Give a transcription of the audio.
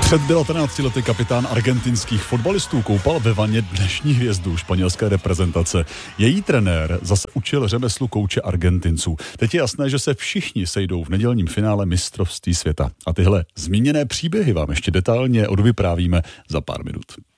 Před 19 lety kapitán argentinských fotbalistů koupal ve vaně dnešní hvězdu španělské reprezentace. Její trenér zase učil řemeslu kouče Argentinců. Teď je jasné, že se všichni sejdou v nedělním finále mistrovství světa. A tyhle zmíněné příběhy vám ještě detailně odvyprávíme za pár minut.